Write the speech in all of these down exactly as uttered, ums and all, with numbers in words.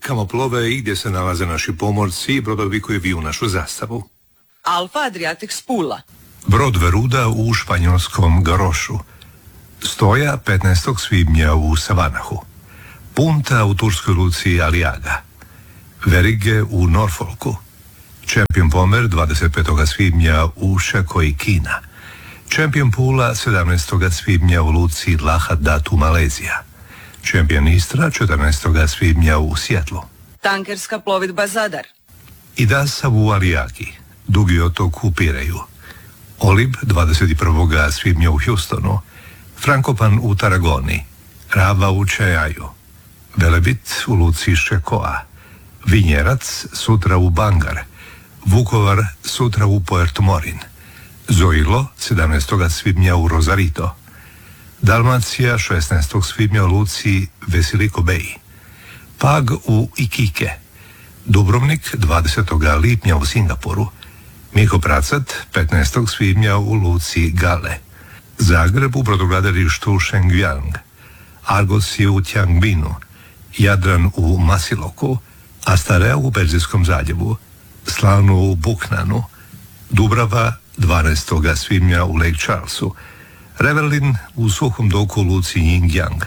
kamo plove i gdje se nalaze naši pomorci i brodovi koji viju našu zastavu. Alfa Adriatic Pula. Brod Veruda u španjolskom Garošu. Stoja petnaestog svibnja u Savanahu. Punta u turskoj luci Aliaga. Verige u Norfolku. Champion Pomer dvadeset petog svibnja u Šekoj, Kina. Champion Pula sedamnaestog svibnja u luci Lahad Datu, Malezija. Champion Istra četrnaestog svibnja u Sjetlu. Tankerska plovidba Zadar. Idasa u Alijaki, Dugi otok u Pireju. Olib dvadeset prvog svibnja u Houstonu. Frankopan u Taragoni. Rava u Čajaju. Velebit u luci Šekoa. Vinjerac sutra u Bangar. Vukovar sutra u Puerto Morin. Zoilo sedamnaestog svibnja u Rosarito. Dalmacija šesnaestog svibnja u luci Vesiliko Beji. Pag u Ikike. Dubrovnik dvadesetog lipnja u Singapuru. Miko Pracat petnaestog svibnja u luci Gale. Zagreb u brodogradilištu Shenyang. Argos je u Tianjinu. Jadran u Masiloku. Astarea u Perzijskom zaljevu. Slavnu u Buknanu. Dubrava dvanaestog svibnja u Lake Charlesu. Revelin u suhom doku u luci Yingyang.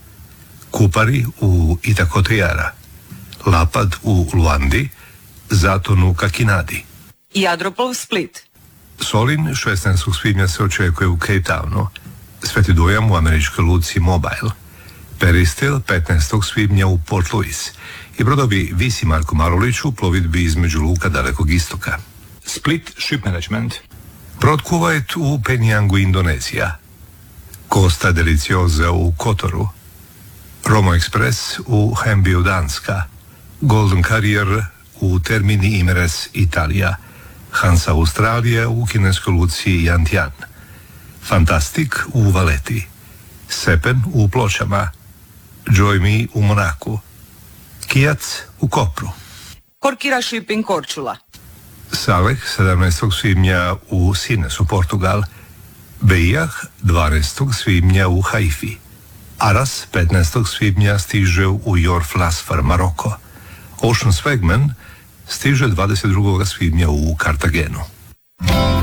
Kupari u Itakotejara. Lapad u Luandi. Zaton u Kakinadi. Jadroplov Split. Solin šesnaestog svibnja se očekuje u Cape Townu. Sveti Dujam u američkoj luci Mobile. Peristil petnaestog svibnja u Port Louis. I brodovi Visi Marko Marulić u plovidbi između luka Dalekog istoka. Split Ship Management. Brod Kuwait u Penjangu, Indonezija. Costa Deliciosa u Kotoru. Romo Express u Hembiju, Danska. Golden Carrier u Termini Imeres, Italija. Hansa Australija u kineskoj luci Yantian. Fantastic u Valeti. Sepen u Pločama. Joy Me u Monaku. Kijac u Kopru. Korkira Shipping Korčula. Saleh sedamnaestog svibnja u Sinesu, Portugal. Bejah dvanaestog svibnja u Haifi. Aras petnaestog svibnja stiže u Jorf Lasfar, Maroko. Ocean Swagman stiže dvadeset drugog svibnja u Kartagenu.